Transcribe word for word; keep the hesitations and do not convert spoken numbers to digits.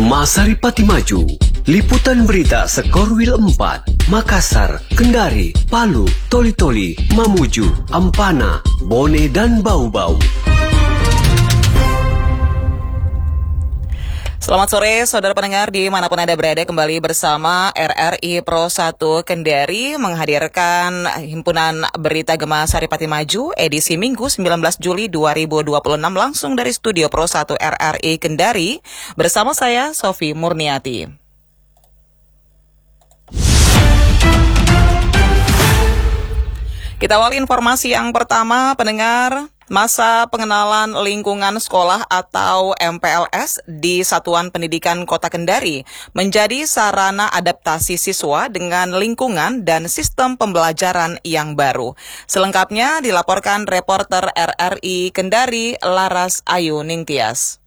Gema Saripati Maju, liputan berita Sekorwil empat, Makassar, Kendari, Palu, Toli-Toli, Mamuju, Ampana, Bone dan Bau-Bau. Selamat sore saudara pendengar dimanapun Anda berada, kembali bersama R R I Pro satu Kendari menghadirkan himpunan berita Gema Saripati Maju edisi Minggu sembilan belas Juli dua ribu dua puluh enam langsung dari studio Pro satu R R I Kendari bersama saya Sofi Murniati. Kita awali informasi yang pertama, pendengar. Masa pengenalan lingkungan sekolah atau M P L S di Satuan Pendidikan Kota Kendari menjadi sarana adaptasi siswa dengan lingkungan dan sistem pembelajaran yang baru. Selengkapnya dilaporkan reporter R R I Kendari Laras Ayu Ningtyas.